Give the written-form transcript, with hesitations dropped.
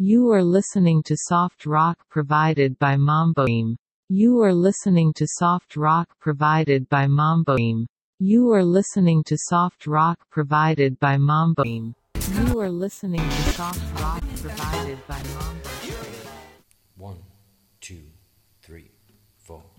You are listening to soft rock provided by Mamboim. You are listening to soft rock provided by Mamboim. You are listening to soft rock provided by Mamboim. You are listening to soft rock provided by Mamboim. 1, 2, 3, 4.